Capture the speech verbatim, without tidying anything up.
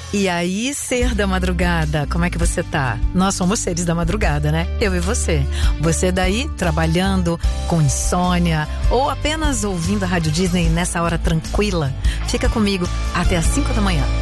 E aí, ser da madrugada, como é que você tá? Nós somos seres da madrugada, né? Eu e você. Você daí, trabalhando, com insônia, ou apenas ouvindo a Rádio Disney nessa hora tranquila? Fica comigo até às cinco da manhã.